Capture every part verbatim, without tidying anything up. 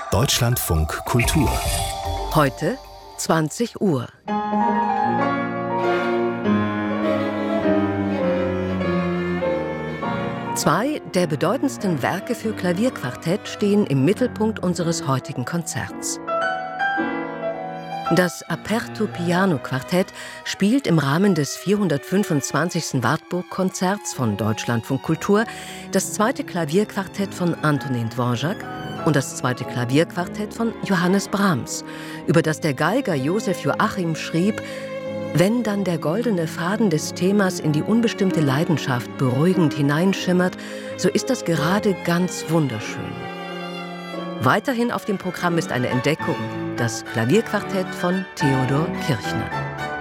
Deutschlandfunk Kultur. Heute zwanzig Uhr. Zwei der bedeutendsten Werke für Klavierquartett stehen im Mittelpunkt unseres heutigen Konzerts. Das Aperto Piano Quartett spielt im Rahmen des vierhundertfünfundzwanzigsten Wartburg-Konzerts von Deutschlandfunk Kultur das zweite Klavierquartett von Antonin Dvorak und das zweite Klavierquartett von Johannes Brahms, über das der Geiger Josef Joachim schrieb: Wenn dann der goldene Faden des Themas in die unbestimmte Leidenschaft beruhigend hineinschimmert, so ist das gerade ganz wunderschön. Weiterhin auf dem Programm ist eine Entdeckung, das Klavierquartett von Theodor Kirchner.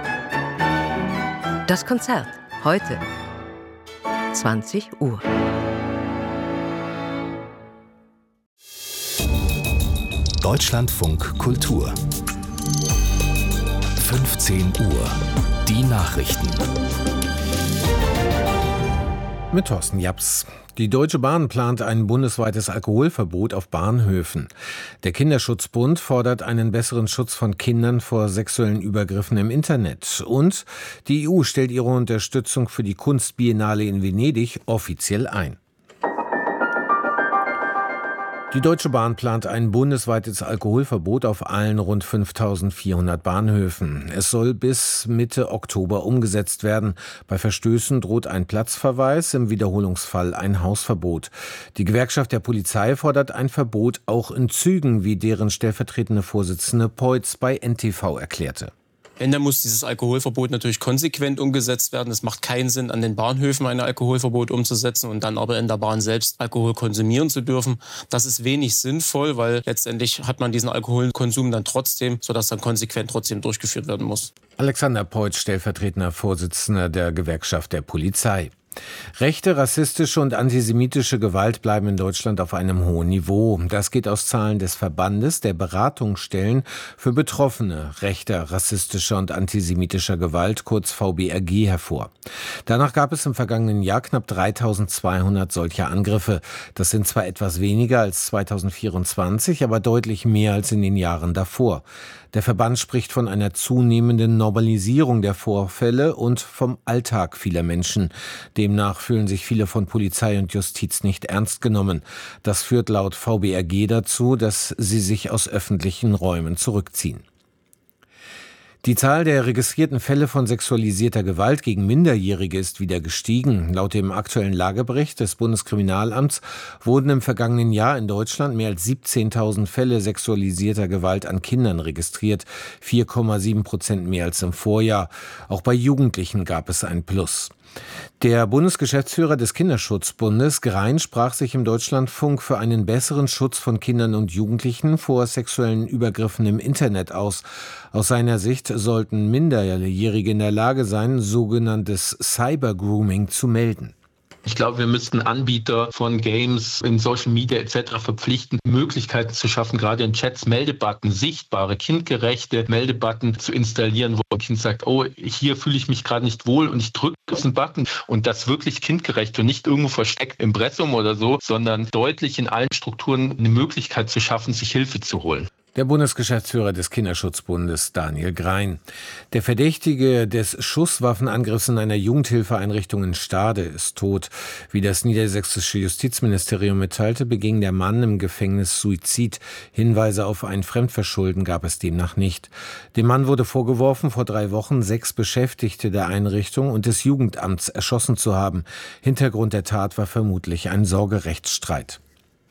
Das Konzert heute zwanzig Uhr. Deutschlandfunk Kultur. fünfzehn Uhr. Die Nachrichten. Mit Thorsten Japs. Die Deutsche Bahn plant ein bundesweites Alkoholverbot auf Bahnhöfen. Der Kinderschutzbund fordert einen besseren Schutz von Kindern vor sexuellen Übergriffen im Internet. Und die E U stellt ihre Unterstützung für die Kunstbiennale in Venedig offiziell ein. Die Deutsche Bahn plant ein bundesweites Alkoholverbot auf allen rund fünftausendvierhundert Bahnhöfen. Es soll bis Mitte Oktober umgesetzt werden. Bei Verstößen droht ein Platzverweis, im Wiederholungsfall ein Hausverbot. Die Gewerkschaft der Polizei fordert ein Verbot auch in Zügen, wie deren stellvertretende Vorsitzende Peutz bei N T V erklärte. Wenn, dann muss dieses Alkoholverbot natürlich konsequent umgesetzt werden. Es macht keinen Sinn, an den Bahnhöfen ein Alkoholverbot umzusetzen und dann aber in der Bahn selbst Alkohol konsumieren zu dürfen. Das ist wenig sinnvoll, weil letztendlich hat man diesen Alkoholkonsum dann trotzdem, sodass dann konsequent trotzdem durchgeführt werden muss. Alexander Peutz, stellvertretender Vorsitzender der Gewerkschaft der Polizei. Rechte, rassistische und antisemitische Gewalt bleiben in Deutschland auf einem hohen Niveau. Das geht aus Zahlen des Verbandes der Beratungsstellen für Betroffene rechter, rassistischer und antisemitischer Gewalt, kurz V B R G, hervor. Danach gab es im vergangenen Jahr knapp dreitausendzweihundert solcher Angriffe. Das sind zwar etwas weniger als zweitausendvierundzwanzig, aber deutlich mehr als in den Jahren davor. Der Verband spricht von einer zunehmenden Normalisierung der Vorfälle und vom Alltag vieler Menschen. Demnach fühlen sich viele von Polizei und Justiz nicht ernst genommen. Das führt laut V B R G dazu, dass sie sich aus öffentlichen Räumen zurückziehen. Die Zahl der registrierten Fälle von sexualisierter Gewalt gegen Minderjährige ist wieder gestiegen. Laut dem aktuellen Lagebericht des Bundeskriminalamts wurden im vergangenen Jahr in Deutschland mehr als siebzehntausend Fälle sexualisierter Gewalt an Kindern registriert, vier Komma sieben Prozent mehr als im Vorjahr. Auch bei Jugendlichen gab es ein Plus. Der Bundesgeschäftsführer des Kinderschutzbundes, Grein, sprach sich im Deutschlandfunk für einen besseren Schutz von Kindern und Jugendlichen vor sexuellen Übergriffen im Internet aus. Aus seiner Sicht sollten Minderjährige in der Lage sein, sogenanntes Cybergrooming zu melden. Ich glaube, wir müssten Anbieter von Games in Social Media et cetera verpflichten, Möglichkeiten zu schaffen, gerade in Chats Meldebutton, sichtbare, kindgerechte Meldebutton zu installieren, wo ein Kind sagt, oh, hier fühle ich mich gerade nicht wohl und ich drücke auf den Button und das wirklich kindgerecht und nicht irgendwo versteckt im Impressum oder so, sondern deutlich in allen Strukturen eine Möglichkeit zu schaffen, sich Hilfe zu holen. Der Bundesgeschäftsführer des Kinderschutzbundes, Daniel Grein. Der Verdächtige des Schusswaffenangriffs in einer Jugendhilfeeinrichtung in Stade ist tot. Wie das niedersächsische Justizministerium mitteilte, beging der Mann im Gefängnis Suizid. Hinweise auf ein Fremdverschulden gab es demnach nicht. Dem Mann wurde vorgeworfen, vor drei Wochen sechs Beschäftigte der Einrichtung und des Jugendamts erschossen zu haben. Hintergrund der Tat war vermutlich ein Sorgerechtsstreit.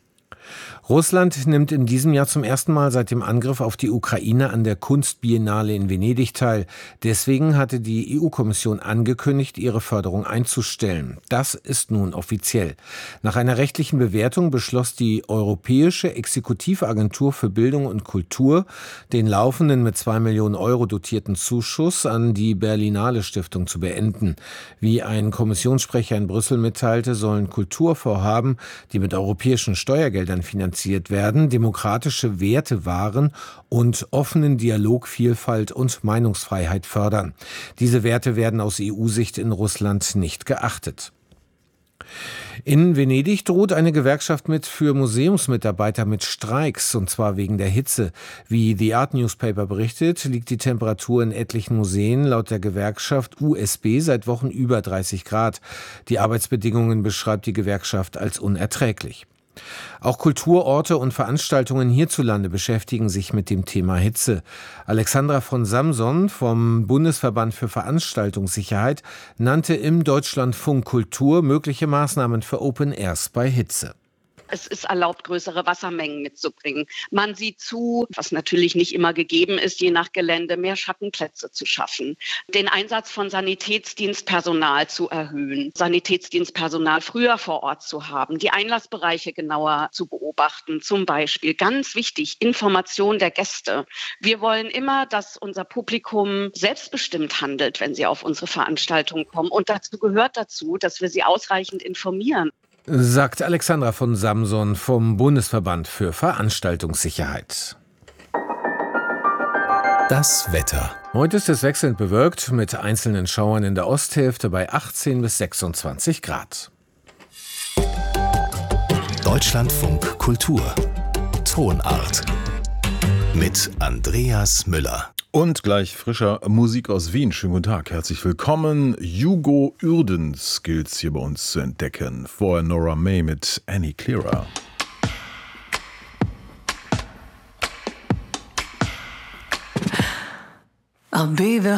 Russland nimmt in diesem Jahr zum ersten Mal seit dem Angriff auf die Ukraine an der Kunstbiennale in Venedig teil. Deswegen hatte die E U-Kommission angekündigt, ihre Förderung einzustellen. Das ist nun offiziell. Nach einer rechtlichen Bewertung beschloss die Europäische Exekutivagentur für Bildung und Kultur, den laufenden mit zwei Millionen Euro dotierten Zuschuss an die Berlinale Stiftung zu beenden. Wie ein Kommissionssprecher in Brüssel mitteilte, sollen Kulturvorhaben, die mit europäischen Steuergeldern finanziert werden, demokratische Werte wahren und offenen Dialog, Vielfalt und Meinungsfreiheit fördern. Diese Werte werden aus E U-Sicht in Russland nicht geachtet. In Venedig droht eine Gewerkschaft mit für Museumsmitarbeiter mit Streiks, und zwar wegen der Hitze. Wie The Art Newspaper berichtet, liegt die Temperatur in etlichen Museen laut der Gewerkschaft U S B seit Wochen über dreißig Grad. Die Arbeitsbedingungen beschreibt die Gewerkschaft als unerträglich. Auch Kulturorte und Veranstaltungen hierzulande beschäftigen sich mit dem Thema Hitze. Alexandra von Samson vom Bundesverband für Veranstaltungssicherheit nannte im Deutschlandfunk Kultur mögliche Maßnahmen für Open Airs bei Hitze. Es ist erlaubt, größere Wassermengen mitzubringen. Man sieht zu, was natürlich nicht immer gegeben ist, je nach Gelände, mehr Schattenplätze zu schaffen. Den Einsatz von Sanitätsdienstpersonal zu erhöhen, Sanitätsdienstpersonal früher vor Ort zu haben, die Einlassbereiche genauer zu beobachten. Zum Beispiel, ganz wichtig, Information der Gäste. Wir wollen immer, dass unser Publikum selbstbestimmt handelt, wenn sie auf unsere Veranstaltung kommen. Und dazu gehört dazu, dass wir sie ausreichend informieren. Sagt Alexandra von Samson vom Bundesverband für Veranstaltungssicherheit. Das Wetter. Heute ist es wechselnd bewölkt mit einzelnen Schauern in der Osthälfte bei achtzehn bis sechsundzwanzig Grad. Deutschlandfunk Kultur. Tonart. Mit Andreas Müller. Und gleich frischer Musik aus Wien. Schönen guten Tag, herzlich willkommen. Hugo Uerdens gilt's hier bei uns zu entdecken. Vorher Nora May mit Annie Clearer. I'll be the